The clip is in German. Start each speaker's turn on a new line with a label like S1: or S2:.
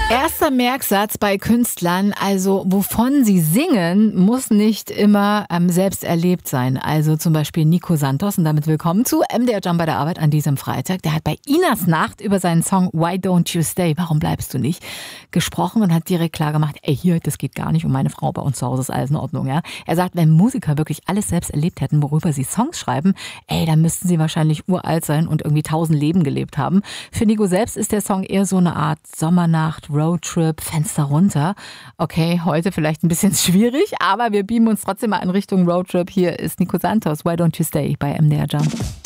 S1: Erster Merksatz bei Künstlern, also wovon sie singen, muss nicht immer selbst erlebt sein. Also zum Beispiel Nico Santos, und damit willkommen zu MDR Jump bei der Arbeit an diesem Freitag. Der hat bei Inas Nacht über seinen Song Why Don't You Stay, warum bleibst du nicht, gesprochen und hat direkt klar gemacht, ey hier, das geht gar nicht um meine Frau, bei uns zu Hause ist alles in Ordnung. Ja? Er sagt, wenn Musiker wirklich alles selbst erlebt hätten, worüber sie Songs schreiben, dann müssten sie wahrscheinlich uralt sein und irgendwie 1000 Leben gelebt haben. Für Nico selbst ist der Song eher so eine Art Sommernacht, Roadtrip, Fenster runter. Okay, heute vielleicht ein bisschen schwierig, aber wir beamen uns trotzdem mal in Richtung Roadtrip. Hier ist Nico Santos, Why Don't You Stay bei MDR Jump.